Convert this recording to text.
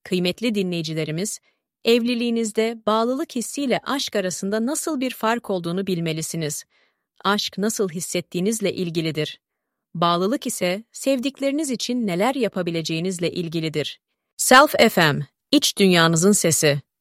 Kıymetli dinleyicilerimiz, evliliğinizde bağlılık hissiyle aşk arasında nasıl bir fark olduğunu bilmelisiniz. Aşk nasıl hissettiğinizle ilgilidir. Bağlılık ise sevdikleriniz için neler yapabileceğinizle ilgilidir. Self FM, iç dünyanızın sesi.